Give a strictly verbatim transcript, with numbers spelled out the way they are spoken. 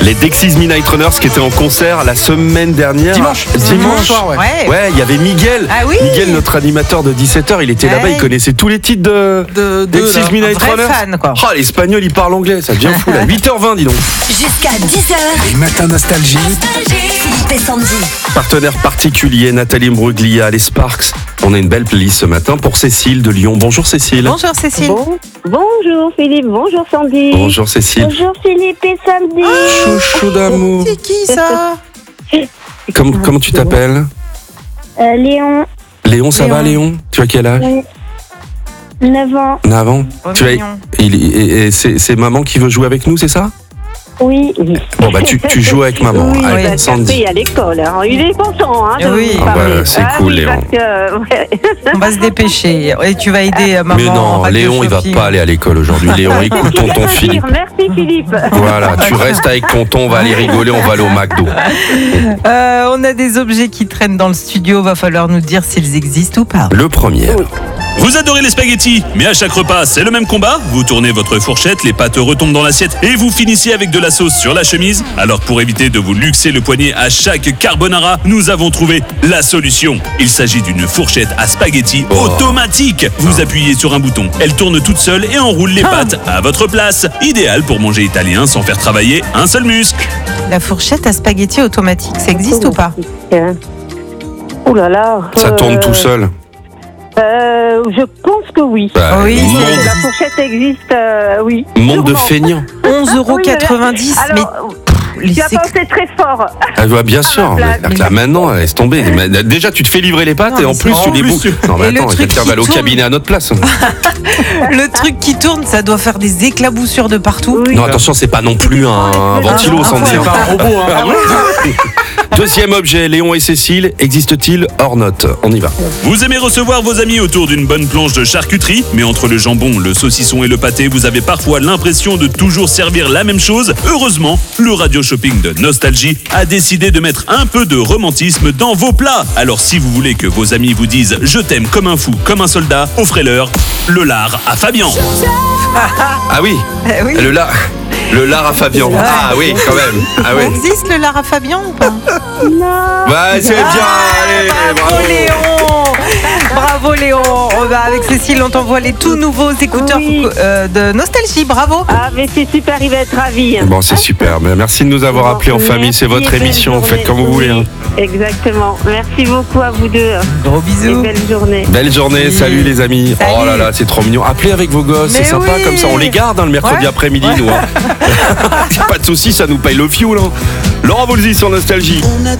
Les Dexys Midnight Runners qui étaient en concert la semaine dernière. Dimanche. Dimanche. Soir, ouais. Ouais. Ouais, il y avait Miguel. Ah oui. Miguel, notre animateur de dix-sept heures, il était Ouais. là-bas, il connaissait tous les titres de, De- de, Dexys là. Midnight Un vrai Runners. fan, quoi. Oh, l'espagnol, il parle anglais, ça devient fou là. huit heures vingt, dis donc. Jusqu'à dix heures. Les matins nostalgie. Philippe et Sandy. Partenaire particulier, Nathalie Mbruglia, les Sparks. On a une belle playlist ce matin pour Cécile de Lyon. Bonjour Cécile. Bonjour Cécile. Bon, bonjour Philippe, bonjour Sandy. Bonjour Cécile. Bonjour Philippe et Sandy. Chouchou d'amour. C'est qui ça? Comment, comment tu t'appelles? Euh, Léon, Léon, ça va Léon? Tu as quel âge? neuf ans. neuf ans. Oh, Tu as, mignon. il, et, et c'est, c'est maman qui veut jouer avec nous, c'est ça? Oui. Bon bah tu, tu joues avec maman. Oui, Allez, il va Sandy. taper à l'école. hein. Il est content hein, de Oui. vous Ah bah, parler. c'est Ah cool, oui, Léon. parce que, ouais. On va se dépêcher. Et tu vas aider euh, maman. Mais en non, radio Léon, il va shopping. pas aller à l'école aujourd'hui. Léon, écoute tonton Philippe. Merci Philippe. Voilà, tu restes avec tonton, on va aller rigoler, on va aller au McDo. Euh, on a des objets qui traînent dans le studio. Va falloir nous dire s'ils existent ou pas. Le premier. Vous adorez les spaghettis, mais à chaque repas, c'est le même combat. Vous tournez votre fourchette, les pâtes retombent dans l'assiette et vous finissez avec de la sauce sur la chemise. Alors pour éviter de vous luxer le poignet à chaque carbonara, nous avons trouvé la solution. Il s'agit d'une fourchette à spaghettis Oh. automatique. Vous appuyez sur un bouton, elle tourne toute seule et enroule les pâtes à votre place. Idéal pour manger italien sans faire travailler un seul muscle. La fourchette à spaghetti automatique, ça existe ou pas? Oh là là. Ça tourne Euh, tout seul. Euh, je pense que oui. Bah, Oui, monde, c'est- La fourchette existe, euh, oui. monde de Sûrement. feignants. onze euros quatre-vingt-dix. Oui, mais- Mais alors, les tu as sec- pensé très fort. Ah, bah, bien sûr. ma place. C'est-à-dire que là maintenant, laisse tomber. Mais déjà, tu te fais livrer les pâtes Non, et mais en c'est plus, tu en les plus, bouffes. tu- Non, mais Et le attends, truc quelqu'un qui va aller au tourne. cabinet à notre place. le truc qui tourne, ça doit faire des éclaboussures de partout. Oui. Non, attention, c'est pas non plus un ventilo, un Sandy. foie. hein. Pas un robot, hein. Deuxième objet, Léon et Cécile, existe-t-il hors note? On y va. Vous aimez recevoir vos amis autour d'une bonne planche de charcuterie, mais entre le jambon, le saucisson et le pâté, vous avez parfois l'impression de toujours servir la même chose. Heureusement, le radio shopping de Nostalgie a décidé de mettre un peu de romantisme dans vos plats. Alors si vous voulez que vos amis vous disent « Je t'aime comme un fou, comme un soldat », offrez-leur le lard à Fabian. Ah oui, Eh oui. le lard. Le lard à Fabian. Ah oui, quand même. Ah oui. Ça existe le Lara Fabian ou pas? Non. Bah, c'est bien. Allez, Bravo bravo. Léon. Bravo Léon. Oh, bah, avec Cécile, on t'envoie les tout nouveaux écouteurs Oui. euh, de Nostalgie. Bravo. Ah, mais c'est super, il va être ravi. Bon, c'est super. Mais merci de nous avoir appelés en famille. C'est votre Merci, belle émission. journée. Faites comme vous voulez. hein. Oui, exactement. Merci beaucoup à vous deux. Gros Et bisous. belle journée. Belle journée. Oui. Salut les amis. Salut. Oh là là, c'est trop mignon. Appelez avec vos gosses. Mais C'est sympa oui. comme ça. On les garde hein, le mercredi Ouais. après-midi, nous. hein. Pas de soucis, ça nous paye le fioul. hein. Laurent Voulzy sur Nostalgie.